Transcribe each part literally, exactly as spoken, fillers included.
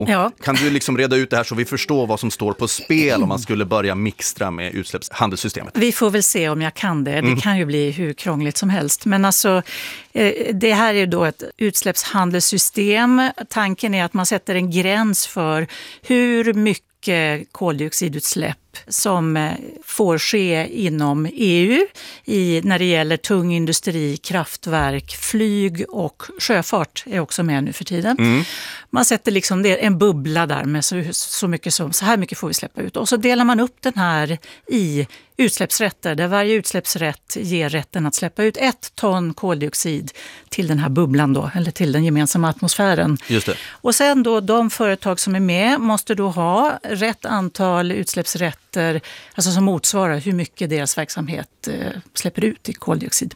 Ja. Kan du liksom reda ut det här så vi förstår vad som står på spel om man skulle börja mixtra med utsläppshandelssystemet? Vi får väl se om jag kan det. Det Mm. kan ju bli hur krångligt som helst. Men alltså, eh, det här är då ett utsläppshandelssystem. Tanken är att man sätter en gräns för hur mycket koldioxidutsläpp som eh, får ske inom E U i, när det gäller tung industri, kraftverk, flyg och sjöfart är också med nu för tiden. Mm. Man sätter liksom det, en bubbla där med så, så mycket som så här mycket får vi släppa ut. Och så delar man upp den här i utsläppsrätter där varje utsläppsrätt ger rätten att släppa ut ett ton koldioxid till den här bubblan då, eller till den gemensamma atmosfären. Just det. Och sen då de företag som är med måste då ha rätt antal utsläppsrätter, alltså som motsvarar hur mycket deras verksamhet eh, släpper ut i koldioxid.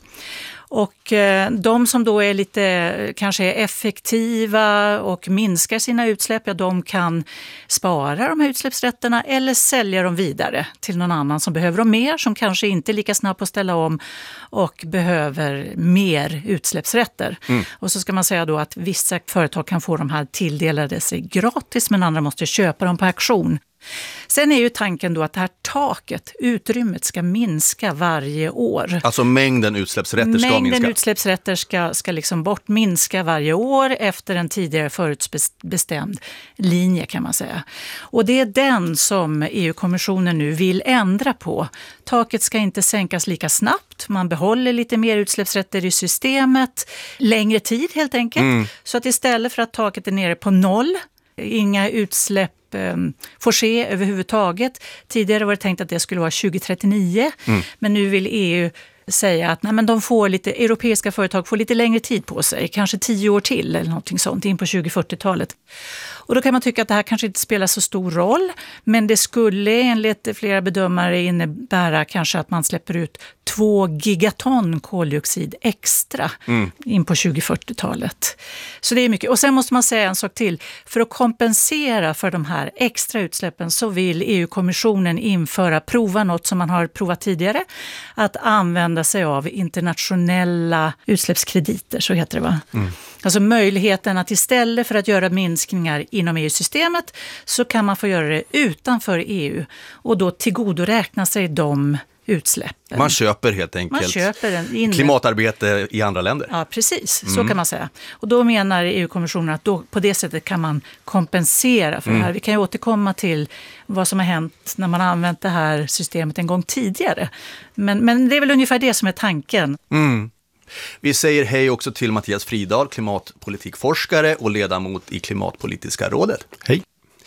Och eh, de som då är lite kanske är effektiva och minskar sina utsläpp, ja, de kan spara de här utsläppsrätterna eller sälja dem vidare till någon annan som behöver dem mer, som kanske inte är lika snabb på att ställa om och behöver mer utsläppsrätter. Mm. Och så ska man säga då att vissa företag kan få de här tilldelade sig gratis, men andra måste köpa dem på auktion. Sen är ju tanken då att det här taket, utrymmet, ska minska varje år. Alltså mängden utsläppsrätter ska mängden minska? Mängden utsläppsrätter ska, ska liksom bort, minska varje år efter en tidigare förutbestämd linje, kan man säga. Och det är den som E U-kommissionen nu vill ändra på. Taket ska inte sänkas lika snabbt, man behåller lite mer utsläppsrätter i systemet, längre tid helt enkelt. Mm. Så att istället för att taket är nere på noll, inga utsläpp får ske överhuvudtaget. Tidigare var det tänkt att det skulle vara tjugo trettionio, mm. men nu vill E U säga att nej, men de får lite, europeiska företag får lite längre tid på sig, kanske tio år till eller någonting sånt, in på tjugo fyrtiotalet. Och då kan man tycka att det här kanske inte spelar så stor roll, men det skulle enligt flera bedömare innebära kanske att man släpper ut två gigaton koldioxid extra mm. in på tjugo fyrtiotalet. Så det är mycket. Och sen måste man säga en sak till. För att kompensera för de här extra utsläppen så vill E U-kommissionen införa, prova något som man har provat tidigare, att använda sig av internationella utsläppskrediter, så heter det va? Mm. Alltså möjligheten att istället för att göra minskningar inom E U-systemet så kan man få göra det utanför E U och då tillgodoräkna sig de utsläppen. Man köper helt enkelt man köper en in... klimatarbete i andra länder. Ja, precis. Så mm. kan man säga. Och då menar E U-kommissionen att då, på det sättet kan man kompensera för mm. det här. Vi kan ju återkomma till vad som har hänt när man har använt det här systemet en gång tidigare. Men, men det är väl ungefär det som är tanken. Mm. Vi säger hej också till Mattias Fridal, klimatpolitikforskare och ledamot i Klimatpolitiska rådet. Hej.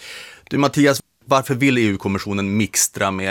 Du Mattias, varför vill E U-kommissionen mixtra med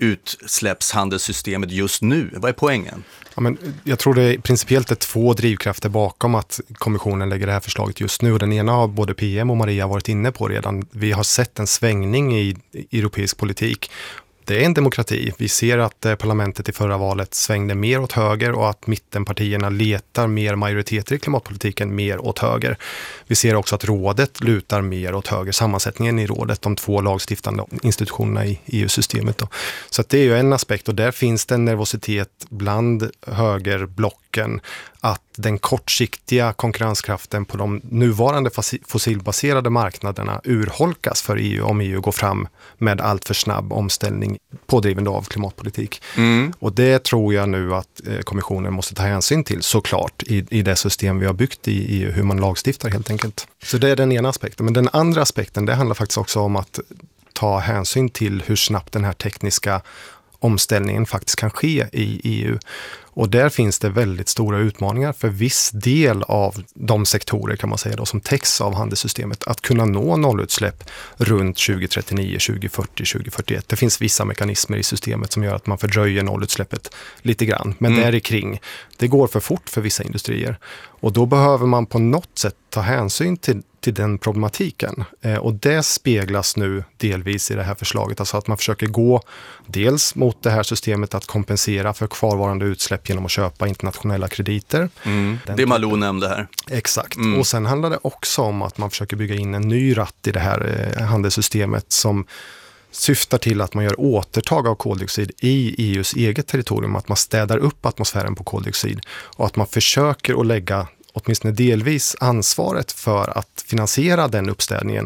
utsläppshandelssystemet just nu? Vad är poängen? Ja, men jag tror det är principiellt är två drivkrafter bakom att kommissionen lägger det här förslaget just nu. Den ena har både P M och Maria varit inne på redan. Vi har sett en svängning i europeisk politik. Det är en demokrati. Vi ser att parlamentet i förra valet svängde mer åt höger och att mittenpartierna letar mer majoriteter i klimatpolitiken mer åt höger. Vi ser också att rådet lutar mer åt höger. Sammansättningen i rådet, de två lagstiftande institutionerna i E U-systemet. Då. Så att det är ju en aspekt och där finns det en nervositet bland högerblocken att den kortsiktiga konkurrenskraften på de nuvarande fossilbaserade marknaderna urholkas för E U om E U går fram med allt för snabb omställning pådrivande av klimatpolitik. Mm. Och det tror jag nu att kommissionen måste ta hänsyn till såklart i, i det system vi har byggt i E U, hur man lagstiftar helt enkelt. Så det är den ena aspekten. Men den andra aspekten, det handlar faktiskt också om att ta hänsyn till hur snabbt den här tekniska omställningen faktiskt kan ske i E U. Och där finns det väldigt stora utmaningar för viss del av de sektorer kan man säga då, som täcks av handelssystemet att kunna nå nollutsläpp runt tjugo trettionio, tjugo fyrtio, tjugo fyrtioett. Det finns vissa mekanismer i systemet som gör att man fördröjer nollutsläppet lite grann. Men mm. där är kring. Det går för fort för vissa industrier. Och då behöver man på något sätt ta hänsyn till till den problematiken. Eh, och det speglas nu delvis i det här förslaget. Alltså att man försöker gå dels mot det här systemet att kompensera för kvarvarande utsläpp genom att köpa internationella krediter. Mm. Det Malou nämnde här. Exakt. Mm. Och sen handlar det också om att man försöker bygga in en ny ratt i det här eh, handelssystemet som syftar till att man gör återtag av koldioxid i E U:s eget territorium. Att man städar upp atmosfären på koldioxid. Och att man försöker att lägga åtminstone delvis ansvaret för att finansiera den uppstädningen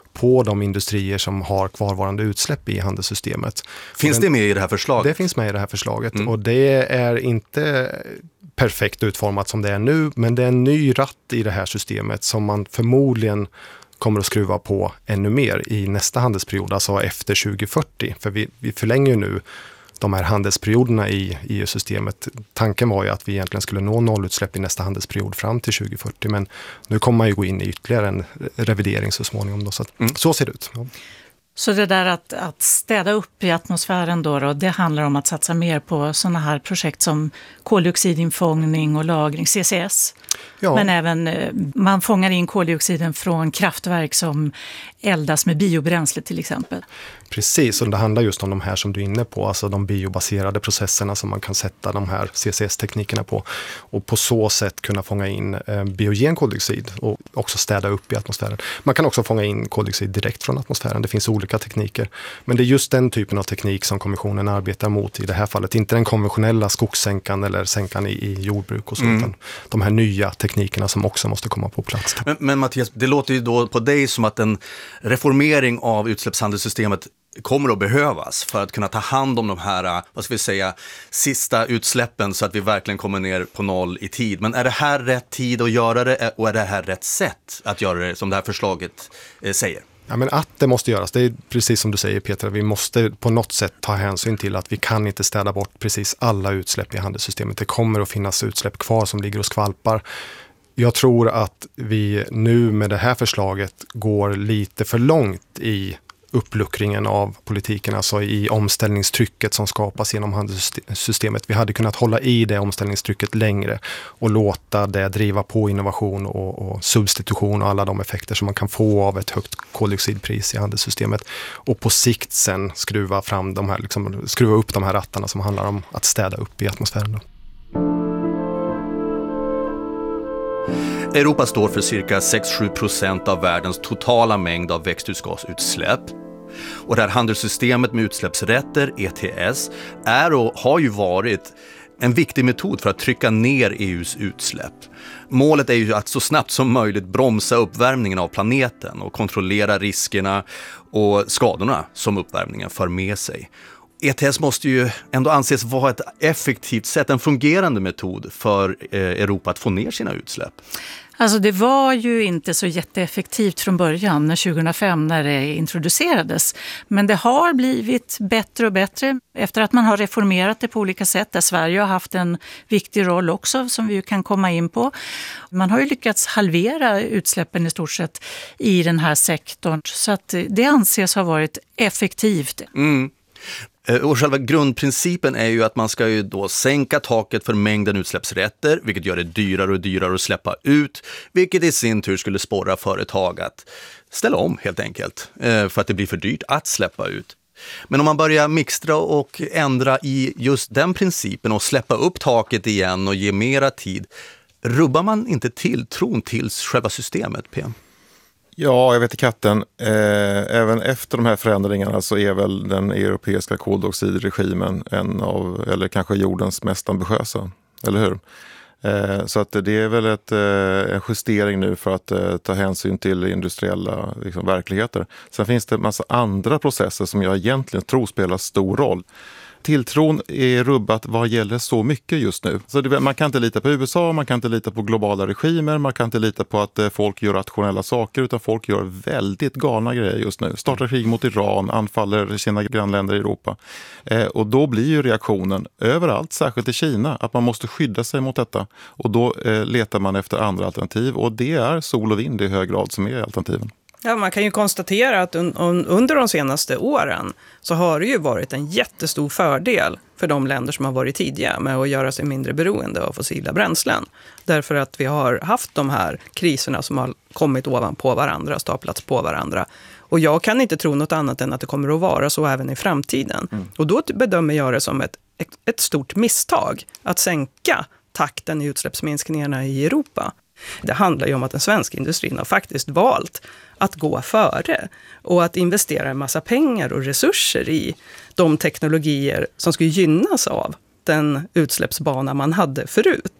på de industrier som har kvarvarande utsläpp i handelssystemet. Finns den, det med i det här förslaget? Det finns med i det här förslaget mm. och det är inte perfekt utformat som det är nu, men det är en ny ratt i det här systemet som man förmodligen kommer att skruva på ännu mer i nästa handelsperiod, alltså efter tjugo fyrtio. För vi, vi förlänger ju nu de här handelsperioderna i E U-systemet. Tanken var ju att vi egentligen skulle nå nollutsläpp i nästa handelsperiod fram till tjugo fyrtio, men nu kommer man ju gå in i ytterligare en revidering så småningom. Då, så, att, mm. så ser det ut. Ja. Så det där att, att städa upp i atmosfären då, då, det handlar om att satsa mer på sådana här projekt som koldioxidinfångning och lagring, C C S. Ja. Men även man fångar in koldioxiden från kraftverk som eldas med biobränsle till exempel. Precis, och det handlar just om de här som du är inne på, alltså de biobaserade processerna som man kan sätta de här C C S-teknikerna på och på så sätt kunna fånga in eh, biogen koldioxid och också städa upp i atmosfären. Man kan också fånga in koldioxid direkt från atmosfären, det finns olika tekniker. Men det är just den typen av teknik som kommissionen arbetar mot i det här fallet, inte den konventionella skogssänkan eller sänkan i, i jordbruk och så, mm. utan de här nya teknikerna som också måste komma på plats. Men, men Mattias, det låter ju då på dig som att en reformering av utsläppshandelssystemet kommer att behövas för att kunna ta hand om de här, vad ska vi säga, sista utsläppen så att vi verkligen kommer ner på noll i tid. Men är det här rätt tid att göra det och är det här rätt sätt att göra det som det här förslaget eh, säger? Ja, men att det måste göras, det är precis som du säger Peter, vi måste på något sätt ta hänsyn till att vi kan inte städa bort precis alla utsläpp i handelssystemet. Det kommer att finnas utsläpp kvar som ligger och skvalpar. Jag tror att vi nu med det här förslaget går lite för långt i uppluckringen av politiken, alltså i omställningstrycket som skapas genom handelssystemet. Vi hade kunnat hålla i det omställningstrycket längre och låta det driva på innovation och, och substitution och alla de effekter som man kan få av ett högt koldioxidpris i handelssystemet. Och på sikt sen skruva fram de här, liksom, skruva upp de här rattarna som handlar om att städa upp i atmosfären då. Europa står för cirka sex till sju procent av världens totala mängd av växthusgasutsläpp. Och det här handelssystemet med utsläppsrätter, E T S, är och har ju varit en viktig metod för att trycka ner E U:s utsläpp. Målet är ju att så snabbt som möjligt bromsa uppvärmningen av planeten och kontrollera riskerna och skadorna som uppvärmningen för med sig. E T S måste ju ändå anses vara ett effektivt sätt, en fungerande metod för Europa att få ner sina utsläpp. Alltså det var ju inte så jätteeffektivt från början, tjugohundrafem när det introducerades. Men det har blivit bättre och bättre efter att man har reformerat det på olika sätt. Där Sverige har haft en viktig roll också som vi kan komma in på. Man har ju lyckats halvera utsläppen i stort sett i den här sektorn. Så att det anses ha varit effektivt. Mm. Och själva grundprincipen är ju att man ska ju då sänka taket för mängden utsläppsrätter, vilket gör det dyrare och dyrare att släppa ut, vilket i sin tur skulle sporra företag att ställa om helt enkelt, för att det blir för dyrt att släppa ut. Men om man börjar mixtra och ändra i just den principen och släppa upp taket igen och ge mera tid, rubbar man inte tilltron till själva systemet, P M? Ja, jag vet i katten. Eh, även efter de här förändringarna så är väl den europeiska koldioxidregimen en av, eller kanske jordens mest ambitiösa, eller hur? Eh, så att det är väl ett, eh, en justering nu för att eh, ta hänsyn till industriella liksom, verkligheter. Sen finns det en massa andra processer som jag egentligen tror spelar stor roll. Tilltron är rubbat vad gäller så mycket just nu. Så det, man kan inte lita på U S A, man kan inte lita på globala regimer, man kan inte lita på att eh, folk gör rationella saker, utan folk gör väldigt galna grejer just nu. Startar krig mot Iran, anfaller sina grannländer i Europa. Eh, och då blir ju reaktionen överallt, särskilt i Kina, att man måste skydda sig mot detta. Och då eh, letar man efter andra alternativ, och det är sol och vind i hög grad som är alternativen. Ja, man kan ju konstatera att un- un- under de senaste åren så har det ju varit en jättestor fördel för de länder som har varit tidiga med att göra sig mindre beroende av fossila bränslen. Därför att vi har haft de här kriserna som har kommit ovanpå varandra, staplats på varandra. Och jag kan inte tro något annat än att det kommer att vara så även i framtiden. Mm. Och då bedömer jag det som ett, ett stort misstag att sänka takten i utsläppsminskningarna i Europa. Det handlar ju om att den svenska industrin har faktiskt valt att gå före och att investera en massa pengar och resurser i de teknologier som skulle gynnas av den utsläppsbana man hade förut.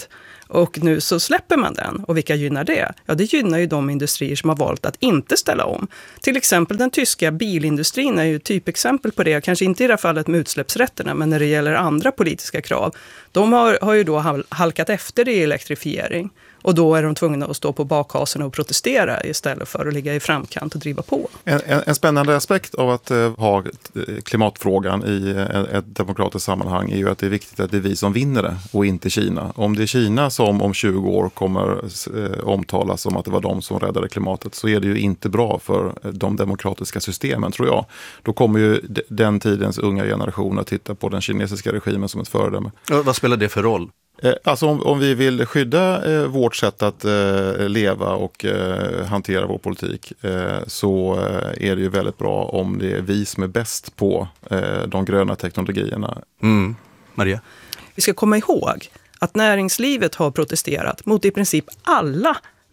Och nu så släpper man den. Och vilka gynnar det? Ja, det gynnar ju de industrier som har valt att inte ställa om. Till exempel den tyska bilindustrin är ju typexempel på det. Kanske inte i det här fallet med utsläppsrätterna, men när det gäller andra politiska krav. De har, har ju då halkat efter i elektrifiering. Och då är de tvungna att stå på bakhasen och protestera istället för att ligga i framkant och driva på. En, en, en spännande aspekt av att uh, ha klimatfrågan i uh, ett demokratiskt sammanhang är ju att det är viktigt att det är vi som vinner det och inte Kina. Om det är Kina som om tjugo år kommer uh, omtalas som att det var de som räddade klimatet, så är det ju inte bra för de demokratiska systemen, tror jag. Då kommer ju d- den tidens unga generationer att titta på den kinesiska regimen som ett föredöme. Ja, vad spelar det för roll? Alltså om, om vi vill skydda eh, vårt sätt att eh, leva och eh, hantera vår politik eh, så eh, är det ju väldigt bra om det är vi som är bäst på eh, de gröna teknologierna. Mm. Maria? Vi ska komma ihåg att näringslivet har protesterat mot i princip alla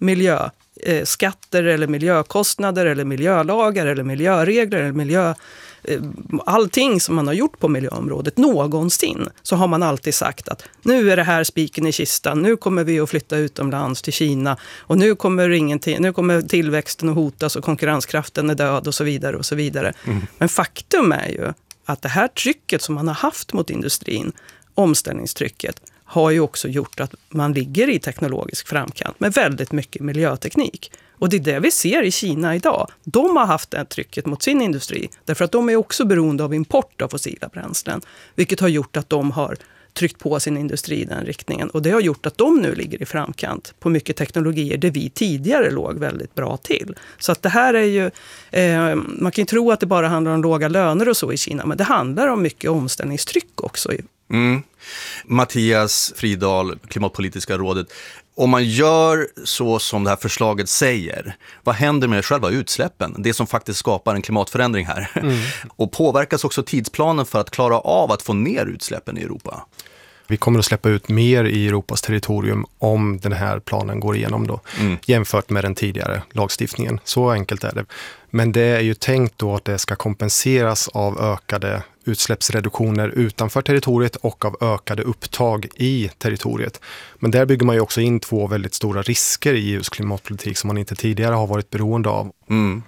miljöskatter eller miljökostnader eller miljölagar eller miljöregler eller miljö... allting som man har gjort på miljöområdet någonsin, så har man alltid sagt att nu är det här spiken i kistan, nu kommer vi att flytta utomlands till Kina och nu kommer, ingenting, nu kommer tillväxten att hotas och konkurrenskraften är död och så vidare och så vidare. Mm. Men faktum är ju att det här trycket som man har haft mot industrin, omställningstrycket, har ju också gjort att man ligger i teknologisk framkant med väldigt mycket miljöteknik. Och det är det vi ser i Kina idag. De har haft det här trycket mot sin industri därför att de är också beroende av import av fossila bränslen. Vilket har gjort att de har tryckt på sin industri i den riktningen. Och det har gjort att de nu ligger i framkant på mycket teknologier där vi tidigare låg väldigt bra till. Så att det här är ju, eh, man kan ju tro att det bara handlar om låga löner och så i Kina, men det handlar om mycket omställningstryck också. Mm. Mattias Fridal, Klimatpolitiska rådet. Om man gör så som det här förslaget säger, vad händer med själva utsläppen? Det som faktiskt skapar en klimatförändring här. Mm. Och påverkas också tidsplanen för att klara av att få ner utsläppen i Europa? Vi kommer att släppa ut mer i Europas territorium om den här planen går igenom då, mm. jämfört med den tidigare lagstiftningen. Så enkelt är det. Men det är ju tänkt då att det ska kompenseras av ökade utsläppsreduktioner utanför territoriet och av ökade upptag i territoriet. Men där bygger man ju också in två väldigt stora risker i E U:s klimatpolitik som man inte tidigare har varit beroende av. Mm.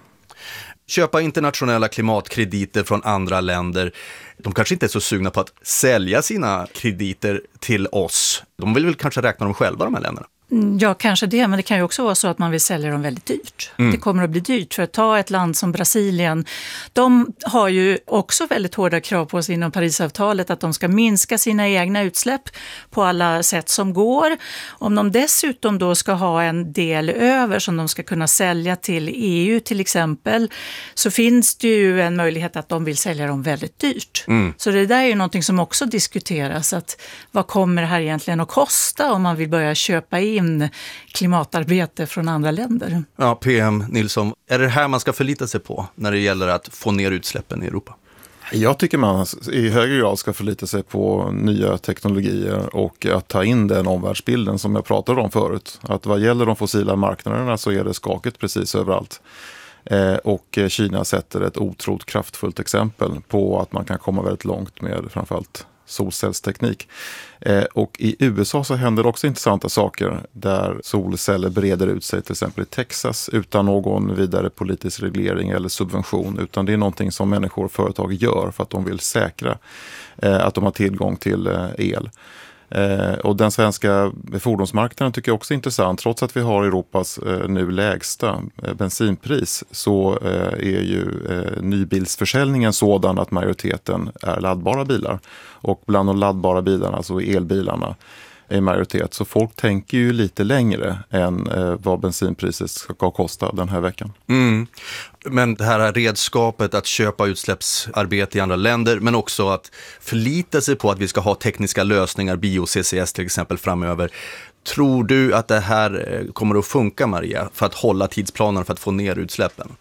Köpa internationella klimatkrediter från andra länder. De kanske inte är så sugna på att sälja sina krediter till oss. De vill väl kanske räkna dem själva, de här länderna. Ja, kanske det, men det kan ju också vara så att man vill sälja dem väldigt dyrt. Mm. Det kommer att bli dyrt, för att ta ett land som Brasilien. De har ju också väldigt hårda krav på sig inom Parisavtalet att de ska minska sina egna utsläpp på alla sätt som går. Om de dessutom då ska ha en del över som de ska kunna sälja till E U till exempel, så finns det ju en möjlighet att de vill sälja dem väldigt dyrt. Mm. Så det där är ju någonting som också diskuteras, att vad kommer det här egentligen att kosta om man vill börja köpa in klimatarbete från andra länder. Ja, P M Nilsson, är det här man ska förlita sig på när det gäller att få ner utsläppen i Europa? Jag tycker man i högre grad ska förlita sig på nya teknologier och att ta in den omvärldsbilden som jag pratade om förut. Att vad gäller de fossila marknaderna så är det skakigt precis överallt. Eh, och Kina sätter ett otroligt kraftfullt exempel på att man kan komma väldigt långt med framförallt solcellsteknik. Eh, och i U S A så händer också intressanta saker där solceller breder ut sig, till exempel i Texas, utan någon vidare politisk reglering eller subvention, utan det är någonting som människor och företag gör för att de vill säkra eh, att de har tillgång till eh, el. Eh, och den svenska fordonsmarknaden tycker jag också är intressant. Trots att vi har Europas eh, nu lägsta eh, bensinpris så eh, är ju eh, nybilsförsäljningen sådan att majoriteten är laddbara bilar. Och bland de laddbara bilarna så är elbilarna i majoritet. Så folk tänker ju lite längre än eh, vad bensinpriset ska kosta den här veckan. Mm. Men det här redskapet att köpa utsläppsarbete i andra länder, men också att förlita sig på att vi ska ha tekniska lösningar, bio-C C S till exempel framöver. Tror du att det här kommer att funka, Maria, för att hålla tidsplanen för att få ner utsläppen?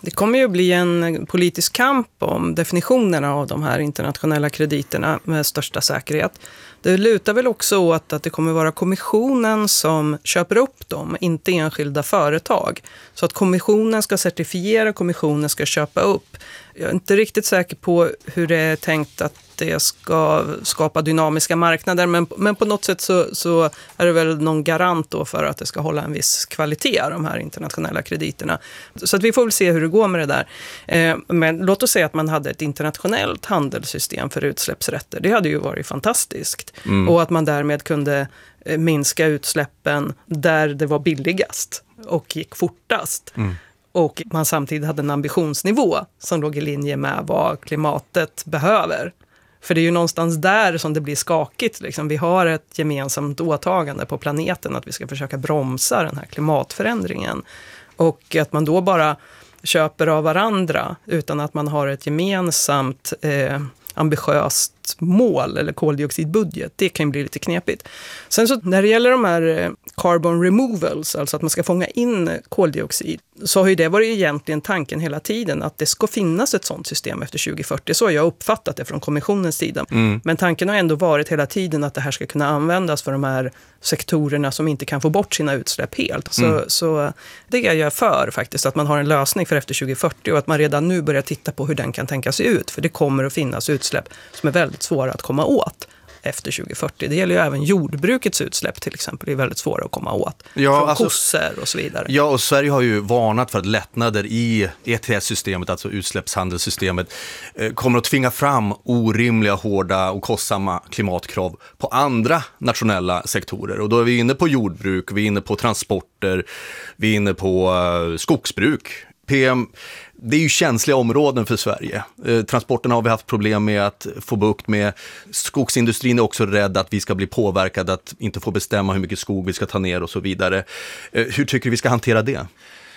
Det kommer ju bli en politisk kamp om definitionerna av de här internationella krediterna med största säkerhet. Det lutar väl också åt att det kommer vara kommissionen som köper upp dem, inte enskilda företag. Så att kommissionen ska certifiera, kommissionen ska köpa upp. Jag är inte riktigt säker på hur det är tänkt att det ska skapa dynamiska marknader, men, men på något sätt så, så är det väl någon garant då för att det ska hålla en viss kvalitet, de här internationella krediterna. Så att vi får väl se hur det går med det där. Eh, men låt oss säga att man hade ett internationellt handelssystem för utsläppsrätter. Det hade ju varit fantastiskt. Mm. Och att man därmed kunde eh, minska utsläppen där det var billigast och gick fortast. Mm. Och man samtidigt hade en ambitionsnivå som låg i linje med vad klimatet behöver. För det är ju någonstans där som det blir skakigt. Liksom. Vi har ett gemensamt åtagande på planeten att vi ska försöka bromsa den här klimatförändringen. Och att man då bara köper av varandra utan att man har ett gemensamt eh, ambitiöst mål eller koldioxidbudget, det kan ju bli lite knepigt. Sen så när det gäller de här carbon removals, alltså att man ska fånga in koldioxid, så har ju det varit egentligen tanken hela tiden att det ska finnas ett sådant system efter tjugo fyrtio. Så har jag uppfattat det från kommissionens sida. Mm. Men tanken har ändå varit hela tiden att det här ska kunna användas för de här sektorerna som inte kan få bort sina utsläpp helt. Så, mm. så det är jag för faktiskt, att man har en lösning för efter tjugo fyrtio och att man redan nu börjar titta på hur den kan tänka sig ut. För det kommer att finnas utsläpp som är väldigt svåra att komma åt efter tjugo fyrtio. Det gäller ju även jordbrukets utsläpp till exempel. Det är väldigt svåra att komma åt. Ja, från alltså, kossor och så vidare. Ja, och Sverige har ju varnat för att lättnader i E T S-systemet, alltså utsläppshandelssystemet, eh, kommer att tvinga fram orimliga, hårda och kostsamma klimatkrav på andra nationella sektorer. Och då är vi inne på jordbruk, vi är inne på transporter, vi är inne på eh, skogsbruk. P M, det är ju känsliga områden för Sverige. Eh, transporterna har vi haft problem med att få bukt med. Skogsindustrin är också rädd att vi ska bli påverkade, att inte få bestämma hur mycket skog vi ska ta ner och så vidare. Eh, hur tycker du vi ska hantera det?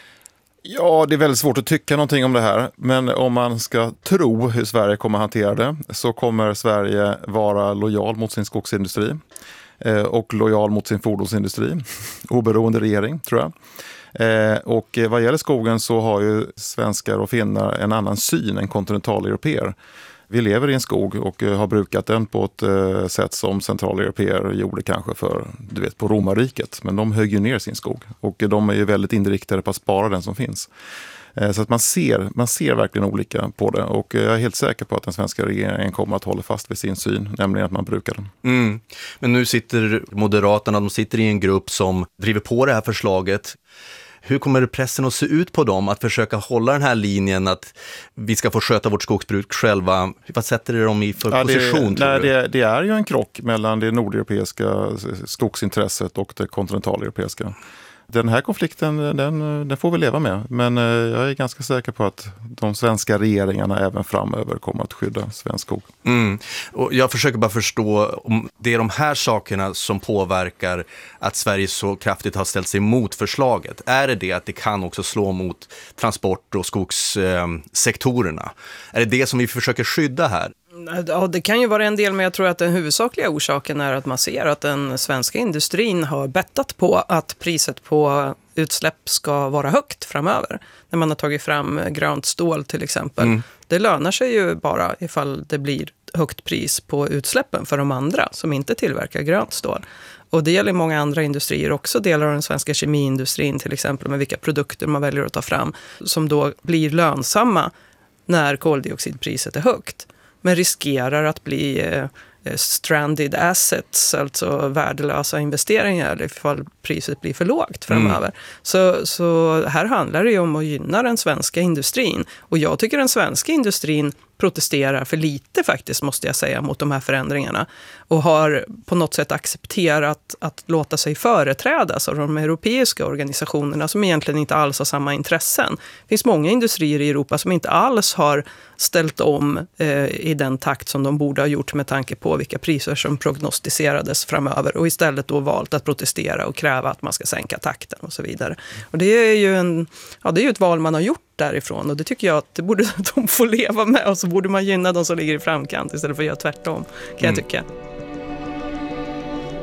Ja, det är väldigt svårt att tycka någonting om det här. Men om man ska tro hur Sverige kommer att hantera det, så kommer Sverige vara lojal mot sin skogsindustri eh, och lojal mot sin fordonsindustri. Oberoende regering, tror jag. Eh, och vad gäller skogen så har ju svenskar och finnar en annan syn än kontinentaleuropeer. Vi lever i en skog och har brukat den på ett eh, sätt som centraleuropeer gjorde kanske för, du vet, på romarriket. Men de högg ju ner sin skog och de är ju väldigt inriktade på att spara den som finns. Eh, så att man ser, man ser verkligen olika på det, och jag är helt säker på att den svenska regeringen kommer att hålla fast vid sin syn, nämligen att man brukar den. Mm. Men nu sitter Moderaterna, de sitter i en grupp som driver på det här förslaget. Hur kommer pressen att se ut på dem att försöka hålla den här linjen att vi ska få sköta vårt skogsbruk själva? Vad sätter det dem i för ja, position? Det, nej, det, det är ju en krock mellan det nordeuropeiska skogsintresset och det kontinentaleuropeiska. Den här konflikten, den, den får vi leva med. Men jag är ganska säker på att de svenska regeringarna även framöver kommer att skydda svensk skog. Mm. Och jag försöker bara förstå om det är de här sakerna som påverkar att Sverige så kraftigt har ställt sig emot förslaget. Är det det att det kan också slå mot transport- och skogssektorerna? Är det det som vi försöker skydda här? Ja, det kan ju vara en del, men jag tror att den huvudsakliga orsaken är att man ser att den svenska industrin har bettat på att priset på utsläpp ska vara högt framöver. När man har tagit fram grönt stål till exempel. Mm. Det lönar sig ju bara ifall det blir högt pris på utsläppen för de andra som inte tillverkar grönt stål. Och det gäller många andra industrier också, delar av den svenska kemiindustrin till exempel, med vilka produkter man väljer att ta fram som då blir lönsamma när koldioxidpriset är högt. Men riskerar att bli eh, stranded assets, alltså värdelösa investeringar ifall priset blir för lågt framöver. Mm. Så, så här handlar det ju om att gynna den svenska industrin. Och jag tycker den svenska industrin protesterar för lite faktiskt, måste jag säga, mot de här förändringarna. Och har på något sätt accepterat att låta sig företrädas av de europeiska organisationerna som egentligen inte alls har samma intressen. Det finns många industrier i Europa som inte alls har ställt om eh, i den takt som de borde ha gjort med tanke på vilka priser som prognostiserades framöver, och istället då valt att protestera och kräva att man ska sänka takten och så vidare. Och det är ju, en, ja, det är ju ett val man har gjort därifrån, och det tycker jag att det borde de få leva med, och så borde man gynna de som ligger i framkant istället för att göra tvärtom, kan mm. jag tycka.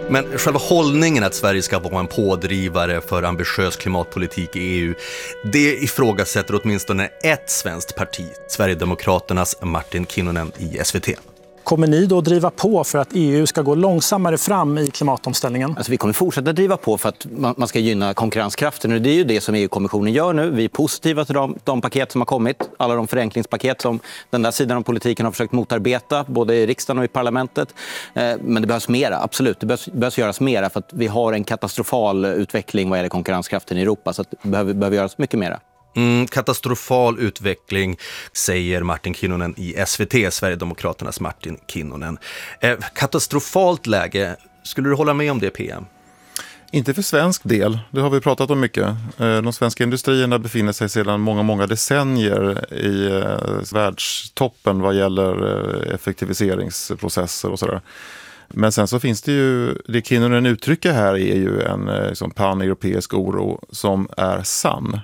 Men själva hållningen att Sverige ska vara en pådrivare för ambitiös klimatpolitik i E U, det ifrågasätter åtminstone ett svenskt parti, Sverigedemokraternas Martin Kinnunen i S V T. Kommer ni då driva på för att E U ska gå långsammare fram i klimatomställningen? Alltså vi kommer fortsätta driva på för att man ska gynna konkurrenskraften. Och det är ju det som E U-kommissionen gör nu. Vi är positiva till de, de paket som har kommit. Alla de förenklingspaket som den där sidan av politiken har försökt motarbeta. Både i riksdagen och i parlamentet. Men det behövs mera, absolut. Det behövs, behövs göras mera för att vi har en katastrofal utveckling vad gäller konkurrenskraften i Europa. Så att det behöver, behöver göras mycket mera. Mm, katastrofal utveckling, säger Martin Kinnunen i S V T, Sverigedemokraternas Martin Kinnunen. Eh, katastrofalt läge, skulle du hålla med om det, P M? Inte för svensk del, det har vi pratat om mycket. De svenska industrierna befinner sig sedan många, många decennier i världstoppen vad gäller effektiviseringsprocesser och sådär. Men sen så finns det ju, det Kinnunen uttrycker här är ju en liksom, pan-europeisk oro som är sann.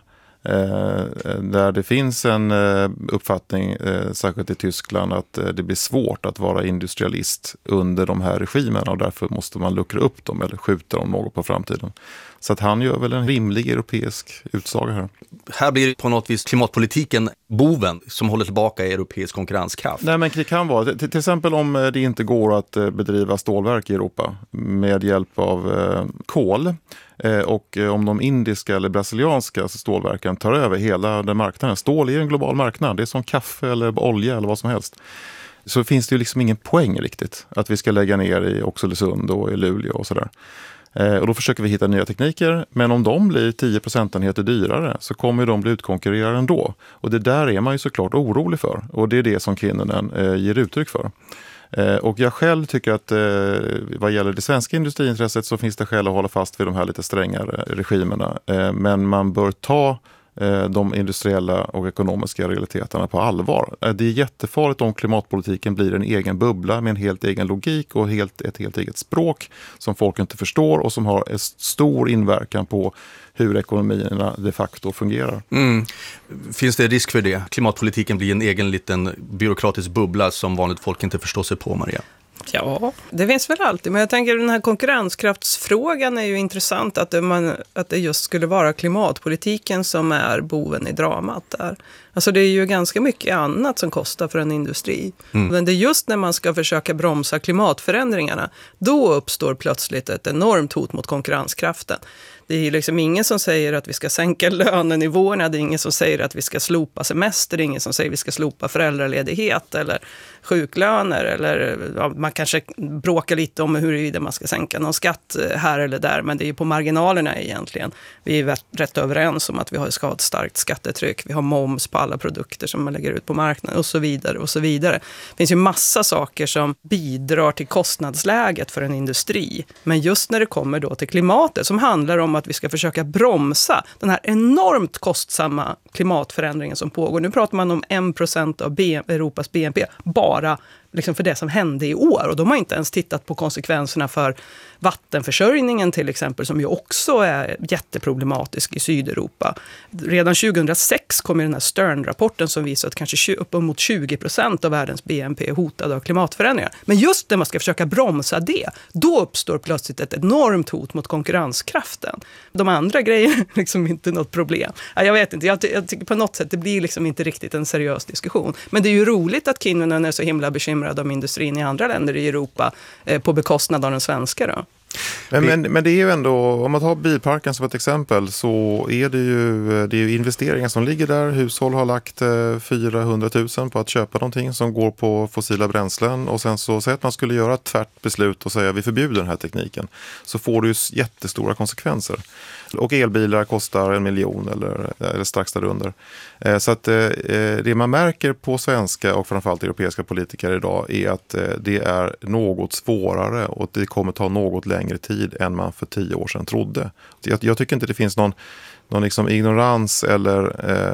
Eh, där det finns en eh, uppfattning, eh, särskilt i Tyskland, att eh, det blir svårt att vara industrialist under de här regimerna och därför måste man luckra upp dem eller skjuta dem något på framtiden. Så att han gör väl en rimlig europeisk utsaga här. Här blir på något vis klimatpolitiken boven som håller tillbaka europeisk konkurrenskraft. Nej, men det kan vara. Till, till exempel om det inte går att bedriva stålverk i Europa med hjälp av eh, kol eh, och om de indiska eller brasilianska stålverken tar över hela den marknaden. Stål är en global marknad. Det är som kaffe eller olja eller vad som helst. Så finns det ju liksom ingen poäng riktigt att vi ska lägga ner i Oxelösund och i Luleå och sådär. Och då försöker vi hitta nya tekniker, men om de blir tio procentenheter dyrare så kommer de bli utkonkurrerade ändå. Och det där är man ju såklart orolig för, och det är det som Kinnunen eh, ger uttryck för. Eh, och jag själv tycker att eh, vad gäller det svenska industriintresset så finns det skäl att hålla fast vid de här lite strängare regimerna. Eh, men man bör ta de industriella och ekonomiska realiteterna på allvar. Det är jättefarligt om klimatpolitiken blir en egen bubbla med en helt egen logik och helt, ett helt eget språk som folk inte förstår och som har en stor inverkan på hur ekonomierna de facto fungerar. Mm. Finns det risk för det? Klimatpolitiken blir en egen liten byråkratisk bubbla som vanligt folk inte förstår sig på, Maria? Ja, det finns väl alltid. Men jag tänker den här konkurrenskraftsfrågan är ju intressant, att det, man, att det just skulle vara klimatpolitiken som är boven i dramat där. Alltså det är ju ganska mycket annat som kostar för en industri. Mm. Men det är just när man ska försöka bromsa klimatförändringarna, då uppstår plötsligt ett enormt hot mot konkurrenskraften. Det är liksom ingen som säger att vi ska sänka lönenivåerna, det är ingen som säger att vi ska slopa semester, det är ingen som säger att vi ska slopa föräldraledighet eller sjuklöner, eller ja, man kanske bråkar lite om huruvida man ska sänka någon skatt här eller där, men det är ju på marginalerna egentligen. Vi är rätt överens om att vi har ett skadat starkt skattetryck, vi har moms på alla produkter som man lägger ut på marknaden och så vidare och så vidare. Det finns ju massa saker som bidrar till kostnadsläget för en industri, men just när det kommer då till klimatet som handlar om att vi ska försöka bromsa den här enormt kostsamma klimatförändringen som pågår. Nu pratar man om en procent av B- Europas B N P bara liksom för det som hände i år. Och de har inte ens tittat på konsekvenserna för vattenförsörjningen till exempel, som ju också är jätteproblematisk i Sydeuropa. Redan tjugohundrasex kom ju den här Stern-rapporten som visar att kanske uppemot tjugo procent av världens B N P är hotad av klimatförändringar. Men just när man ska försöka bromsa det, då uppstår plötsligt ett enormt hot mot konkurrenskraften. De andra grejerna är liksom inte något problem. Jag vet inte, jag, ty- jag tycker på något sätt det blir liksom inte riktigt en seriös diskussion. Men det är ju roligt att Kinnunen är så himla bekymrad om industrin i andra länder i Europa eh, på bekostnad av den svenska då. Men, men, men det är ju ändå, om man tar bilparken som ett exempel, så är det ju, det är ju investeringar som ligger där. Hushåll har lagt fyrahundratusen på att köpa någonting som går på fossila bränslen, och sen så säger att man skulle göra ett tvärt beslut och säga att vi förbjuder den här tekniken, så får det ju jättestora konsekvenser. Och elbilar kostar en miljon eller, eller strax därunder. Så att det man märker på svenska och framförallt europeiska politiker idag är att det är något svårare och det kommer ta något längre tid än man för tio år sedan trodde. Jag, jag tycker inte det finns någon, någon liksom ignorans eller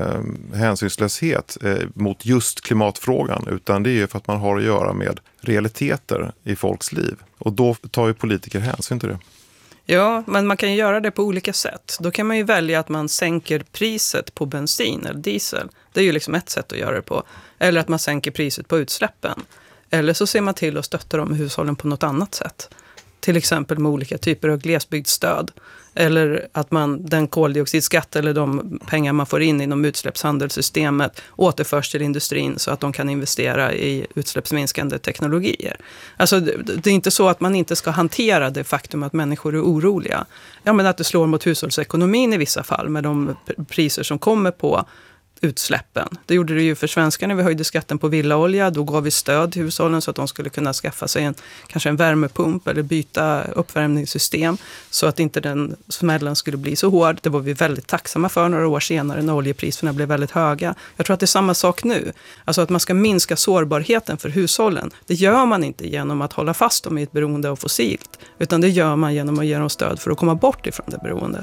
eh, hänsynslöshet eh, mot just klimatfrågan, utan det är ju för att man har att göra med realiteter i folks liv. Och då tar ju politiker hänsyn till det. Ja, men man kan ju göra det på olika sätt. Då kan man ju välja att man sänker priset på bensin eller diesel. Det är ju liksom ett sätt att göra det på. Eller att man sänker priset på utsläppen. Eller så ser man till att stötta dem i hushållen på något annat sätt. till exempel med olika typer av glesbygdsstöd. Eller att man, den koldioxidskatt eller de pengar man får in inom utsläppshandelssystemet återförs till industrin så att de kan investera i utsläppsminskande teknologier. Alltså det är inte så att man inte ska hantera det faktum att människor är oroliga. Ja, men att det slår mot hushållsekonomin i vissa fall med de priser som kommer på utsläppen. Det gjorde det ju för svenskar när vi höjde skatten på villaolja. Då gav vi stöd till hushållen så att de skulle kunna skaffa sig en, kanske en värmepump eller byta uppvärmningssystem så att inte den smällen skulle bli så hård. Det var vi väldigt tacksamma för några år senare när oljepriserna blev väldigt höga. Jag tror att det är samma sak nu. Alltså att man ska minska sårbarheten för hushållen. Det gör man inte genom att hålla fast dem i ett beroende av fossilt, utan det gör man genom att ge dem stöd för att komma bort ifrån det beroendet.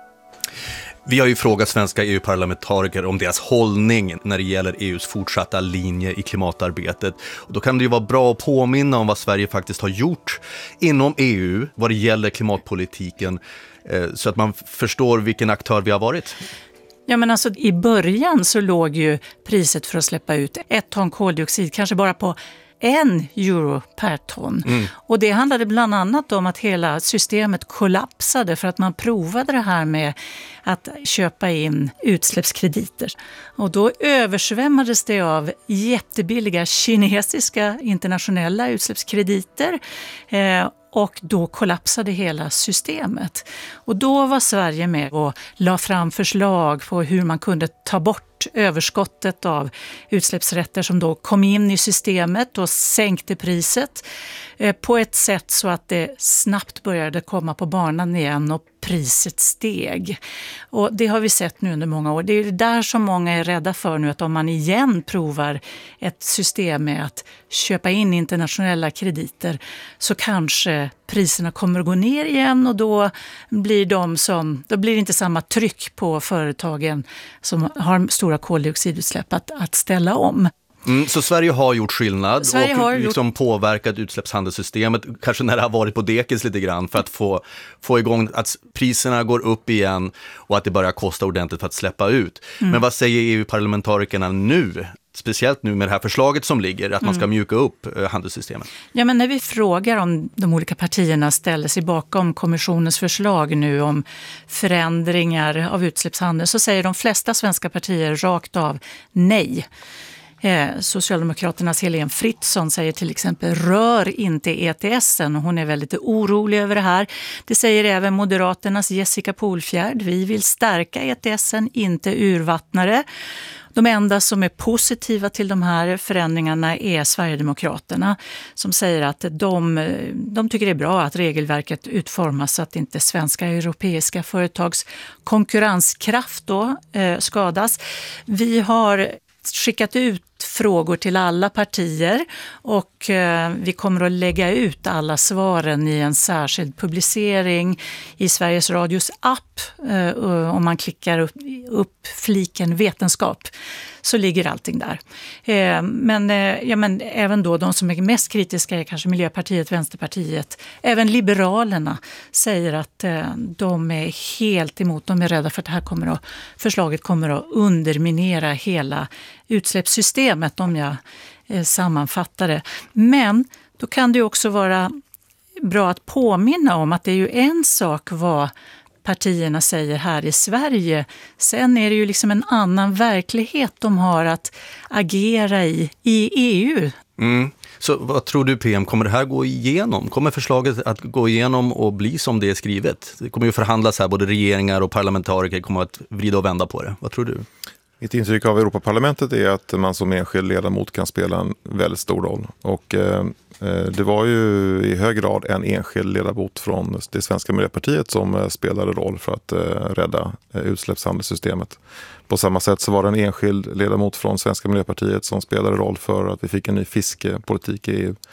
Vi har ju frågat svenska E U-parlamentariker om deras hållning när det gäller E U:s fortsatta linje i klimatarbetet. Och då kan det ju vara bra att påminna om vad Sverige faktiskt har gjort inom E U vad det gäller klimatpolitiken så att man förstår vilken aktör vi har varit. Ja, men alltså i början så låg ju priset för att släppa ut ett ton koldioxid kanske bara på en euro per ton. Mm. Och det handlade bland annat om att hela systemet kollapsade för att man provade det här med att köpa in utsläppskrediter. Och då översvämmades det av jättebilliga kinesiska internationella utsläppskrediter eh, och då kollapsade hela systemet. Och då var Sverige med och la fram förslag på hur man kunde ta bort överskottet av utsläppsrätter som då kom in i systemet och sänkte priset eh, på ett sätt så att det snabbt började komma på banan igen och priset steg. Och det har vi sett nu under många år. Det är där som många är rädda för nu, att om man igen provar ett system med att köpa in internationella krediter så kanske priserna kommer att gå ner igen och då blir, de som, då blir det inte samma tryck på företagen som har stora koldioxidutsläpp att, att ställa om. Mm, så Sverige har gjort skillnad Sverige och har liksom gjort... påverkat utsläppshandelssystemet, kanske när det har varit på dekis lite grann, för att få, få igång att priserna går upp igen och att det börjar kosta ordentligt för att släppa ut. Mm. Men vad säger E U-parlamentarikerna nu? Speciellt nu med det här förslaget som ligger, att man ska mjuka upp eh, handelssystemet. Ja, men när vi frågar om de olika partierna ställer sig bakom kommissionens förslag nu om förändringar av utsläppshandel så säger de flesta svenska partier rakt av nej. Eh, Socialdemokraternas Helene Fritzon säger till exempel rör inte E T S-en och hon är väldigt orolig över det här. Det säger även Moderaternas Jessica Polfjärd. Vi vill stärka E T S-en, inte urvattnare. De enda som är positiva till de här förändringarna är Sverigedemokraterna som säger att de, de tycker det är bra att regelverket utformas så att inte svenska och europeiska företags konkurrenskraft då, eh, skadas. Vi har skickat ut frågor till alla partier och eh, vi kommer att lägga ut alla svaren i en särskild publicering i Sveriges Radios app. Eh, om man klickar upp, upp fliken vetenskap så ligger allting där. Eh, men, eh, ja, men även då de som är mest kritiska är kanske Miljöpartiet, Vänsterpartiet. Även Liberalerna säger att eh, de är helt emot, de är rädda för att det här kommer att, förslaget kommer att underminera hela utsläppssystemet om jag eh, sammanfattar det. Men då kan det också vara bra att påminna om att det är ju en sak vad partierna säger här i Sverige. Sen är det ju liksom en annan verklighet de har att agera i i E U. Mm. Så vad tror du P M, kommer det här gå igenom? Kommer förslaget att gå igenom och bli som det är skrivet? Det kommer ju förhandlas här, både regeringar och parlamentariker kommer att vrida och vända på det. Vad tror du? Mitt intryck av Europaparlamentet är att man som enskild ledamot kan spela en väldigt stor roll. Och eh, det var ju i hög grad en enskild ledamot från det svenska Miljöpartiet som eh, spelade roll för att eh, rädda eh, utsläppshandelssystemet. På samma sätt så var det en enskild ledamot från svenska Miljöpartiet som spelade roll för att vi fick en ny fiskepolitik i E U.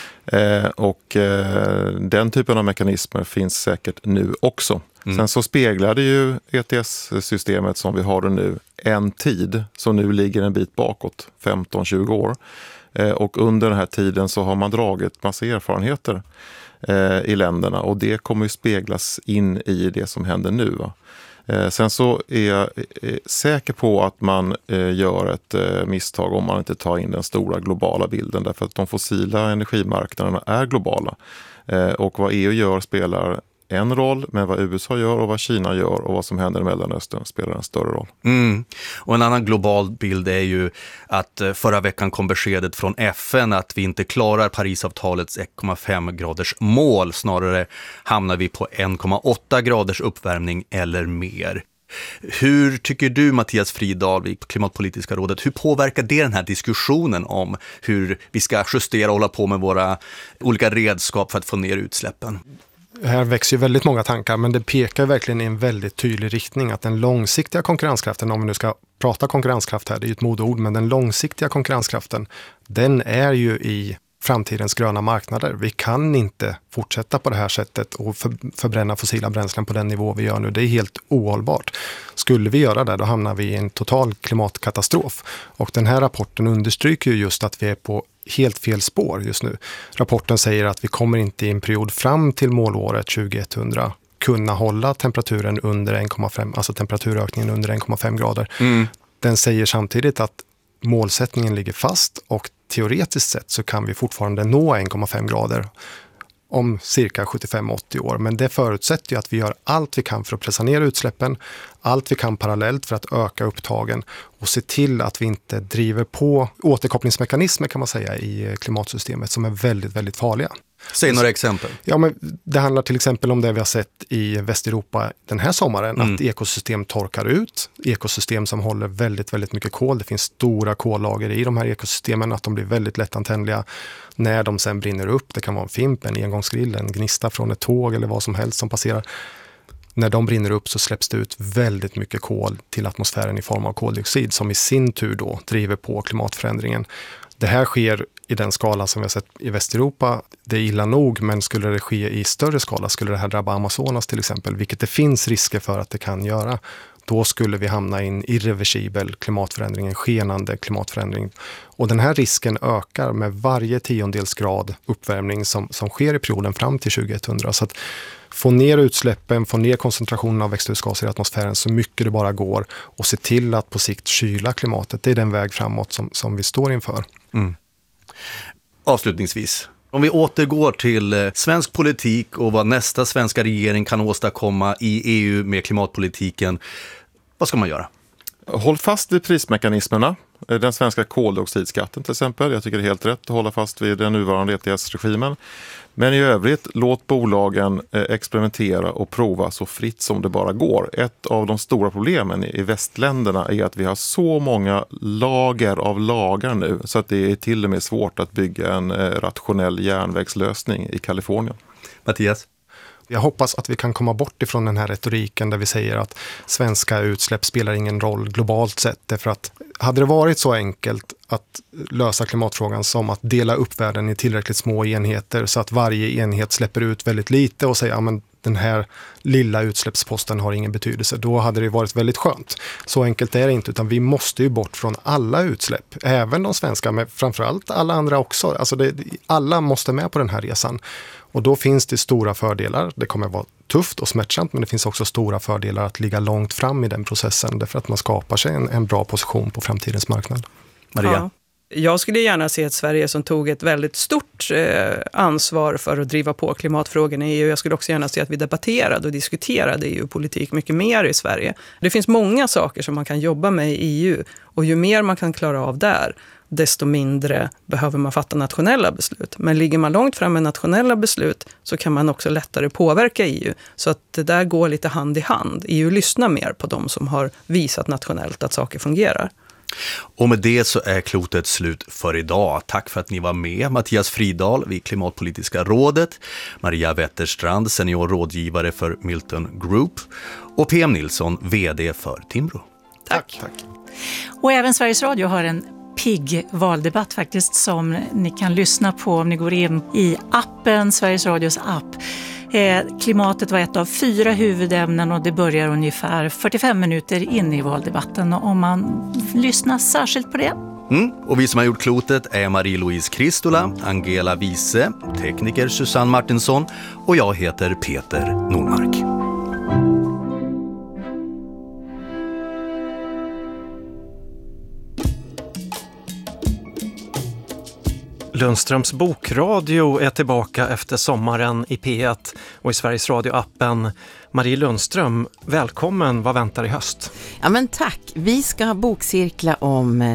Eh, och eh, den typen av mekanismer finns säkert nu också. Mm. Sen så speglade ju E T S-systemet som vi har det nu en tid som nu ligger en bit bakåt, femton tjugo år. Eh, och under den här tiden så har man dragit massa erfarenheter eh, i länderna och det kommer ju speglas in i det som händer nu. Va? Eh, sen så är jag eh, säker på att man eh, gör ett eh, misstag om man inte tar in den stora globala bilden, därför att de fossila energimarknaderna är globala. Eh, och vad E U gör spelar en roll, men vad U S A gör och vad Kina gör och vad som händer i Mellanöstern spelar en större roll. Mm. Och en annan global bild är ju att förra veckan kom beskedet från F N att vi inte klarar Parisavtalets ett komma fem graders mål. Snarare hamnar vi på en komma åtta graders uppvärmning eller mer. Hur tycker du, Mattias Fridal, vid Klimatpolitiska rådet, hur påverkar det den här diskussionen om hur vi ska justera och hålla på med våra olika redskap för att få ner utsläppen? Här växer ju väldigt många tankar, men det pekar verkligen i en väldigt tydlig riktning att den långsiktiga konkurrenskraften, om vi nu ska prata konkurrenskraft här, det är ju ett modeord, men den långsiktiga konkurrenskraften, den är ju i framtidens gröna marknader. Vi kan inte fortsätta på det här sättet och för, förbränna fossila bränslen på den nivå vi gör nu. Det är helt ohållbart. Skulle vi göra det, då hamnar vi i en total klimatkatastrof. Och den här rapporten understryker ju just att vi är på helt fel spår just nu. Rapporten säger att vi kommer inte i en period fram till målåret tjugohundra kunna hålla temperaturen under en komma fem, alltså temperaturökningen under en komma fem grader. Mm. Den säger samtidigt att målsättningen ligger fast och teoretiskt sett så kan vi fortfarande nå en komma fem grader om cirka sjuttiofem till åttio år. Men det förutsätter ju att vi gör allt vi kan för att pressa ner utsläppen, allt vi kan parallellt för att öka upptagen och se till att vi inte driver på återkopplingsmekanismer, kan man säga, i klimatsystemet som är väldigt, väldigt farliga. Säg några exempel. Ja, men det handlar till exempel om det vi har sett i Västeuropa den här sommaren, mm. att ekosystem torkar ut, ekosystem som håller väldigt, väldigt mycket kol. Det finns stora kollager i de här ekosystemen, att de blir väldigt lättantändliga när de sen brinner upp. Det kan vara en fimp, en engångsgrill, en gnista från ett tåg eller vad som helst som passerar. När de brinner upp så släpps det ut väldigt mycket kol till atmosfären i form av koldioxid som i sin tur då driver på klimatförändringen. Det här sker i den skala som vi har sett i Västeuropa. Det är illa nog, men skulle det ske i större skala, skulle det här drabba Amazonas till exempel, vilket det finns risker för att det kan göra, då skulle vi hamna i en irreversibel klimatförändring, en skenande klimatförändring. Och den här risken ökar med varje tiondels grad uppvärmning som, som sker i perioden fram till tjugohundra. Så att få ner utsläppen, få ner koncentrationen av växthusgaser i atmosfären så mycket det bara går och se till att på sikt kyla klimatet. Det är den väg framåt som, som vi står inför. Mm. Avslutningsvis, om vi återgår till svensk politik och vad nästa svenska regering kan åstadkomma i E U med klimatpolitiken, vad ska man göra? Håll fast vid prismekanismerna. Den svenska koldioxidskatten till exempel. Jag tycker det är helt rätt att hålla fast vid den nuvarande E T S-regimen. Men i övrigt, låt bolagen experimentera och prova så fritt som det bara går. Ett av de stora problemen i västländerna är att vi har så många lager av lagar nu så att det är till och med svårt att bygga en rationell järnvägslösning i Kalifornien. Mattias? Jag hoppas att vi kan komma bort ifrån den här retoriken där vi säger att svenska utsläpp spelar ingen roll globalt sett. Därför att hade det varit så enkelt att lösa klimatfrågan som att dela upp världen i tillräckligt små enheter så att varje enhet släpper ut väldigt lite och säger att den här lilla utsläppsposten har ingen betydelse, då hade det varit väldigt skönt. Så enkelt är det inte, utan vi måste ju bort från alla utsläpp, även de svenska, men framförallt alla andra också. Alltså det, alla måste med på den här resan. Och då finns det stora fördelar. Det kommer vara tufft och smärtsamt, men det finns också stora fördelar att ligga långt fram i den processen, därför att man skapar sig en, en bra position på framtidens marknad. Maria? Ja. Jag skulle gärna se ett Sverige som tog ett väldigt stort eh, ansvar för att driva på klimatfrågorna i E U. Jag skulle också gärna se att vi debatterade och diskuterade E U-politik mycket mer i Sverige. Det finns många saker som man kan jobba med i E U, och ju mer man kan klara av där, desto mindre behöver man fatta nationella beslut. Men ligger man långt fram med nationella beslut så kan man också lättare påverka E U. Så att det där går lite hand i hand. E U lyssnar mer på de som har visat nationellt att saker fungerar. Och med det så är klotet slut för idag. Tack för att ni var med. Mattias Fridal vid Klimatpolitiska rådet, Maria Wetterstrand, senior rådgivare för Milton Group, och P M Nilsson, vd för Timbro. Tack. Tack. Och även Sveriges Radio har en pigg valdebatt faktiskt som ni kan lyssna på om ni går in i appen, Sveriges Radios app. Eh, klimatet var ett av fyra huvudämnen och det börjar ungefär fyrtiofem minuter in i valdebatten, och om man lyssnar särskilt på det. Mm. Och vi som har gjort klotet är Marie-Louise Kristola, Angela Wiese, tekniker Susanne Martinsson och jag heter Peter Normark. Lundströms bokradio är tillbaka efter sommaren i P ett och i Sveriges Radio-appen. Marie Lundström, välkommen. Vad väntar i höst? Ja men tack. Vi ska bokcirkla om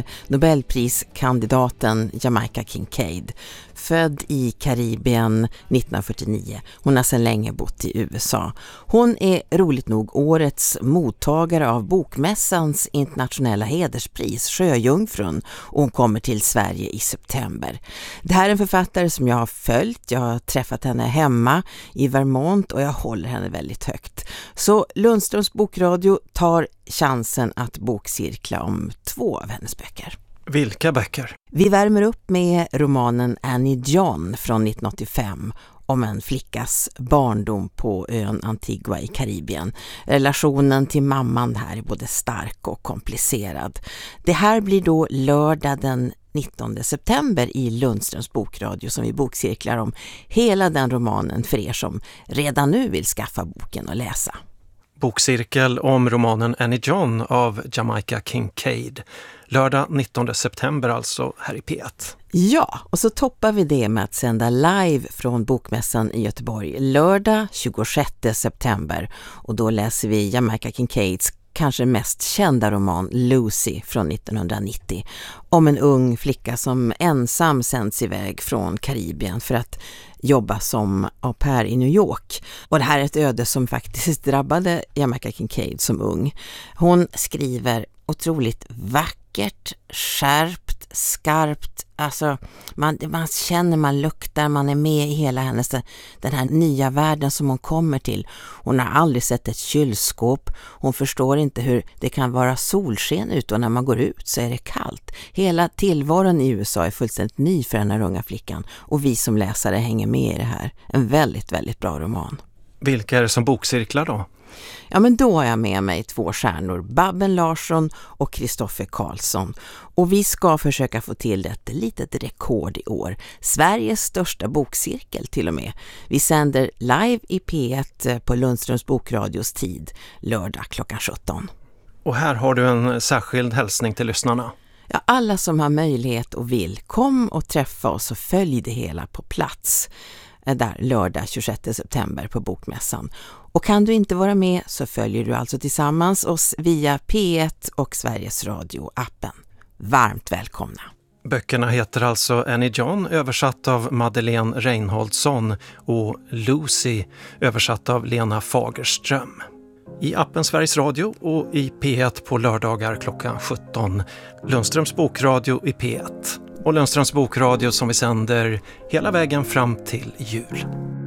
Nobelpriskandidaten Jamaica Kincaid. Född i Karibien nittonhundrafyrtionio. Hon har sedan länge bott i U S A. Hon är roligt nog årets mottagare av Bokmässans internationella hederspris, Sjöjungfrun, och hon kommer till Sverige i september. Det här är en författare som jag har följt. Jag har träffat henne hemma i Vermont och jag håller henne väldigt högt. Så Lundströms bokradio tar chansen att bokcirkla om två av hennes böcker. Vilka böcker? Vi värmer upp med romanen Annie John från nittonhundraåttiofem om en flickas barndom på ön Antigua i Karibien. Relationen till mamman här är både stark och komplicerad. Det här blir då lördag den nittonde september i Lundströms bokradio som vi bokcirklar om hela den romanen för er som redan nu vill skaffa boken och läsa. Bokcirkel om romanen Annie John av Jamaica Kincaid. Lördag nittonde september alltså här i P ett. Ja, och så toppar vi det med att sända live från Bokmässan i Göteborg lördag tjugosjätte september. Och då läser vi Jamaica Kincaids kanske mest kända roman Lucy från nittonhundranittio om en ung flicka som ensam sänds iväg från Karibien för att jobba som au pair i New York. Och det här är ett öde som faktiskt drabbade Jamaica Kincaid som ung. Hon skriver otroligt vackert, skärpt, skarpt. Alltså man, man känner, man luktar, man är med i hela hennes, den här nya världen som hon kommer till. Hon har aldrig sett ett kylskåp. Hon förstår inte hur det kan vara solsken ut och när man går ut så är det kallt. Hela tillvaron i U S A är fullständigt ny för den här unga flickan och vi som läsare hänger med i det här. En väldigt, väldigt bra roman. Vilka är det som bokcirklar då? Ja men då har jag med mig två stjärnor, Babben Larsson och Kristoffer Karlsson. Och vi ska försöka få till ett litet rekord i år. Sveriges största bokcirkel till och med. Vi sänder live i P ett på Lundströms bokradios tid, lördag klockan sjutton. Och här har du en särskild hälsning till lyssnarna. Ja, alla som har möjlighet och vill, kom och träffa oss och följ det hela på plats. Där lördag tjugosjätte september på Bokmässan. Och kan du inte vara med så följer du alltså tillsammans oss via P ett och Sveriges Radio-appen. Varmt välkomna! Böckerna heter alltså Annie John, översatt av Madeleine Reinholdsson, och Lucy, översatt av Lena Fagerström. I appen Sveriges Radio och i P ett på lördagar klockan sjutton. Lundströms bokradio i P ett. Och Lundströms bokradio som vi sänder hela vägen fram till jul.